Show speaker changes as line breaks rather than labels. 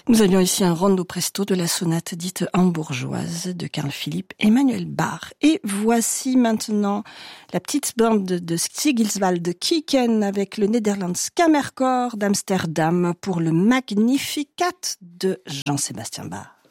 Nous avions ici un rondo presto de la sonate dite hambourgeoise de Carl Philipp Emanuel Bach. Et voici maintenant la petite bande de Sigilswald Kieken avec le Nederlands Kammerchor d'Amsterdam pour le Magnificat de Jean-Sébastien Bach.